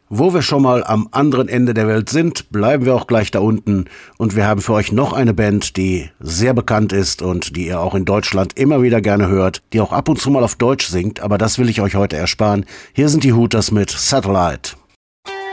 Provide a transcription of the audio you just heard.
Wo wir schon mal am anderen Ende der Welt sind, bleiben wir auch gleich da unten. Und wir haben für euch noch eine Band, die sehr bekannt ist und die ihr auch in Deutschland immer wieder gerne hört, die auch ab und zu mal auf Deutsch singt, aber das will ich euch heute ersparen. Hier sind die Hooters mit Satellite.